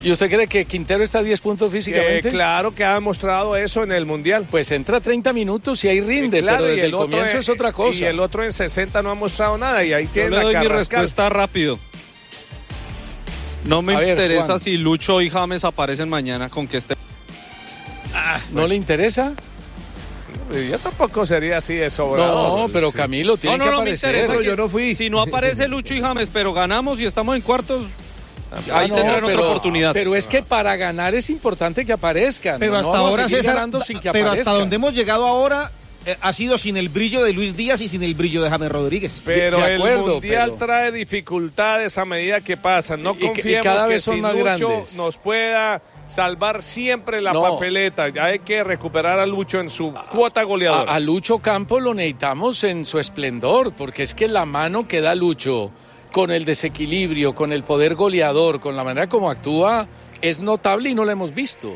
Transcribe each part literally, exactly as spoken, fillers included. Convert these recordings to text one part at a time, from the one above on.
¿Y usted cree que Quintero está a diez puntos físicamente? Eh, claro que ha demostrado eso en el Mundial. Pues entra treinta minutos y ahí rinde, eh, claro, pero desde el, el comienzo es, es otra cosa. Y el otro en sesenta no ha mostrado nada y ahí tiene la Yo le doy mi respuesta rápido. No me a interesa ver, si Lucho y James aparecen mañana con que esté... Ah, ¿No le interesa? Yo tampoco sería así de sobrado. No, pero Camilo tiene no, no, que no aparecer. Me interesa que, yo no fui. Si no aparece Lucho y James, pero ganamos y estamos en cuartos, ah, ahí no, tendrán pero, otra oportunidad. Pero es que para ganar es importante que aparezcan. Pero no, hasta no ahora, César, sin que pero aparezcan. hasta donde hemos llegado ahora eh, ha sido sin el brillo de Luis Díaz y sin el brillo de James Rodríguez. Pero de acuerdo, el Mundial pero... trae dificultades a medida que pasan. No y, confiemos y cada que vez son si más Lucho grandes. nos pueda salvar siempre la no. papeleta. Ya hay que recuperar a Lucho en su a, cuota goleadora. A, a Lucho Campos lo necesitamos en su esplendor, porque es que la mano que da Lucho con el desequilibrio, con el poder goleador, con la manera como actúa, es notable y no lo hemos visto.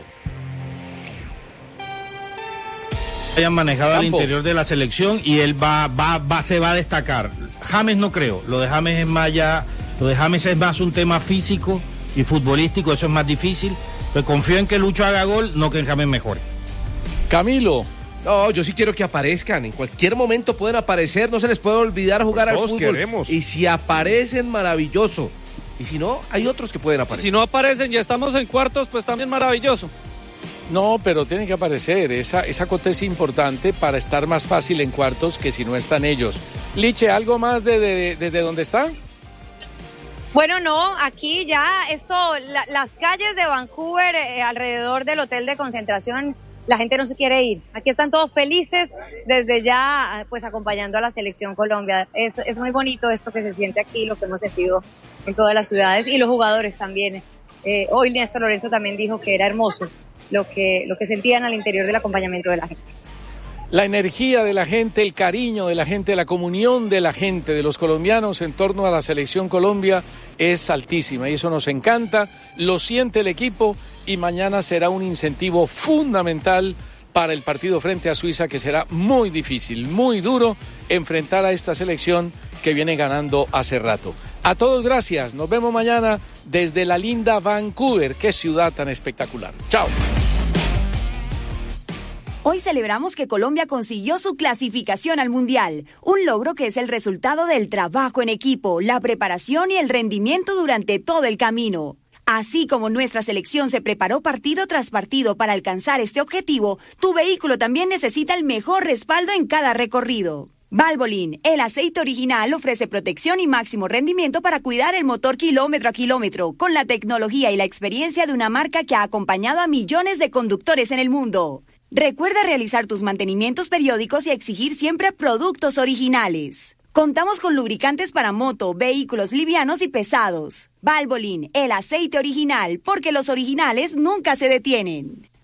Hayan manejado al interior de la selección y él va, va, va, se va a destacar. James no creo, lo de James es más ya, lo de James es más un tema físico y futbolístico, eso es más difícil. Pues confío en que Lucho haga gol, no que en James mejore. Camilo. No, yo sí quiero que aparezcan. En cualquier momento pueden aparecer, no se les puede olvidar jugar pues al fútbol. Queremos. Y si aparecen, maravilloso. Y si no, hay otros que pueden aparecer. Y si no aparecen y estamos en cuartos, pues también maravilloso. No, pero tienen que aparecer. Esa, esa cota es importante para estar más fácil en cuartos que si no están ellos. Liche, ¿algo más de, de, de, desde donde está? Bueno, no, aquí ya esto, la, las calles de Vancouver, eh, alrededor del hotel de concentración, la gente no se quiere ir. Aquí están todos felices desde ya, pues acompañando a la selección Colombia. Es, es muy bonito esto que se siente aquí, lo que hemos sentido en todas las ciudades y los jugadores también. Eh, hoy Néstor Lorenzo también dijo que era hermoso lo que, lo que sentían al interior del acompañamiento de la gente. La energía de la gente, el cariño de la gente, la comunión de la gente, de los colombianos en torno a la selección Colombia es altísima y eso nos encanta, lo siente el equipo y mañana será un incentivo fundamental para el partido frente a Suiza, que será muy difícil, muy duro enfrentar a esta selección que viene ganando hace rato. A todos gracias, nos vemos mañana desde la linda Vancouver, qué ciudad tan espectacular. Chao. Hoy celebramos que Colombia consiguió su clasificación al Mundial, un logro que es el resultado del trabajo en equipo, la preparación y el rendimiento durante todo el camino. Así como nuestra selección se preparó partido tras partido para alcanzar este objetivo, tu vehículo también necesita el mejor respaldo en cada recorrido. Valvoline, el aceite original, ofrece protección y máximo rendimiento para cuidar el motor kilómetro a kilómetro, con la tecnología y la experiencia de una marca que ha acompañado a millones de conductores en el mundo. Recuerda realizar tus mantenimientos periódicos y exigir siempre productos originales. Contamos con lubricantes para moto, vehículos livianos y pesados. Valvoline, el aceite original, porque los originales nunca se detienen.